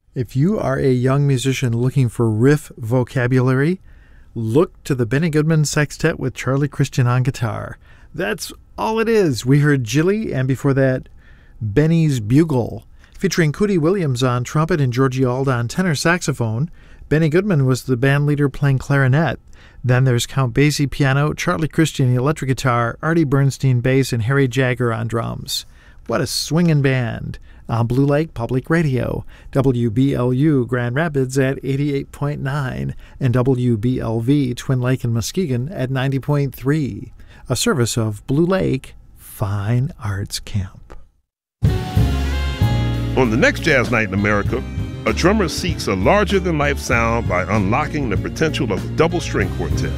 If you are a young musician looking for riff vocabulary, look to the Benny Goodman Sextet with Charlie Christian on guitar. That's all it is. We heard Jilly, and before that, Benny's Bugle, featuring Cootie Williams on trumpet and Georgie Auld on tenor saxophone. Benny Goodman was the band leader playing clarinet. Then there's Count Basie piano, Charlie Christian electric guitar, Artie Bernstein bass, and Harry Jagger on drums. What a swinging band! On Blue Lake Public Radio, WBLU Grand Rapids at 88.9 and WBLV Twin Lake and Muskegon at 90.3. A service of Blue Lake Fine Arts Camp. On the next Jazz Night in America, a drummer seeks a larger-than-life sound by unlocking the potential of a double-string quartet.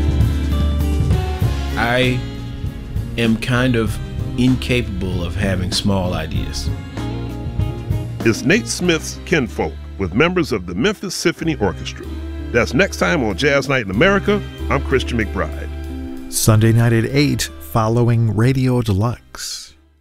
I am kind of incapable of having small ideas. It's Nate Smith's Kinfolk with members of the Memphis Symphony Orchestra. That's next time on Jazz Night in America. I'm Christian McBride. Sunday night at 8, following Radio Deluxe.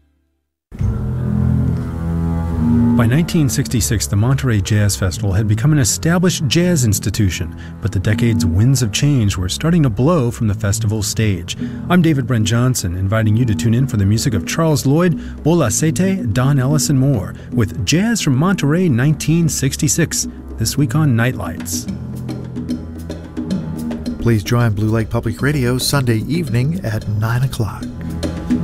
By 1966, the Monterey Jazz Festival had become an established jazz institution, but the decade's winds of change were starting to blow from the festival stage. I'm David Brent Johnson, inviting you to tune in for the music of Charles Lloyd, Bola Sete, Don Ellis, and more, with Jazz from Monterey 1966, this week on Nightlights. Please join Blue Lake Public Radio Sunday evening at 9 o'clock.